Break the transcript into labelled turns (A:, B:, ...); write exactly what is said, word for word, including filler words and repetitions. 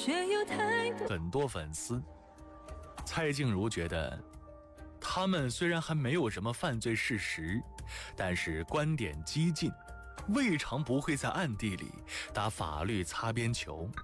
A: 却有太多。
B: 很多粉丝，蔡静茹觉得他们虽然还没有什么犯罪事实，但是观点激进，未尝不会在暗地里打法律擦边球。